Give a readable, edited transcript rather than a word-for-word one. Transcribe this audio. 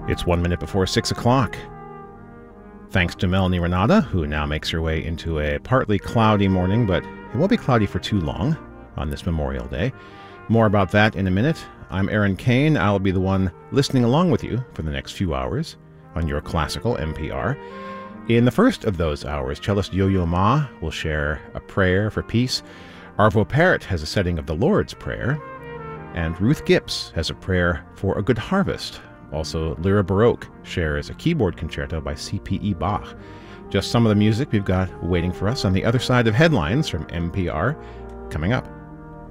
It's 1 minute before 6 o'clock. Thanks to Melanie Renata, who now makes her way into a partly cloudy morning, but it won't be cloudy for too long on this Memorial Day. More about that in a minute. I'm Aaron Kane. I'll be the one listening along with you for the next few hours on your classical NPR. In the first of those hours, cellist Yo-Yo Ma will share a prayer for peace. Arvo Pärt has a setting of the Lord's Prayer. And Ruth Gips has a prayer for a good harvest. Also, Lyra Baroque shares a keyboard concerto by C.P.E. Bach. Just some of the music we've got waiting for us on the other side of headlines from NPR coming up.